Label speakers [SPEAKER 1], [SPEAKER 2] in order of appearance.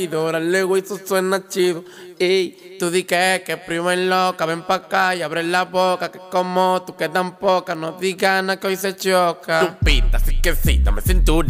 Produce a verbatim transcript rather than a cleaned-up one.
[SPEAKER 1] Órale, güey, eso suena chido. Ey, tú di que, que primo en loca, ven pa' acá y abre la boca. Que como tú quedan poca, no digas nada que hoy se choca.
[SPEAKER 2] Tu pita, así que sí, dame cintura.